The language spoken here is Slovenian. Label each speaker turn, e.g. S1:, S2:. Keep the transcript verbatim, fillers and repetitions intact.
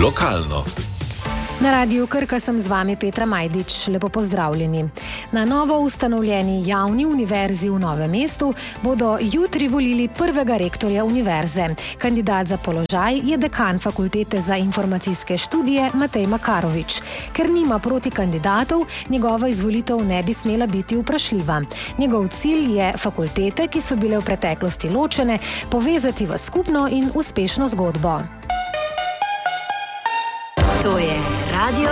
S1: Lokalno.
S2: Na Radiu Krka sem z vami Petra Majdič. Lepo pozdravljeni. Na novo ustanovljeni javni univerzi v Novem mestu bodo jutri volili prvega rektorja univerze. Kandidat za položaj je dekan Fakultete za informacijske študije Matej Makarovič. Ker nima proti kandidatov, njegova izvolitev ne bi smela biti vprašljiva. Njegov cilj je fakultete, ki so bile v preteklosti ločene, povezati v skupno in uspešno zgodbo.
S3: To je Radio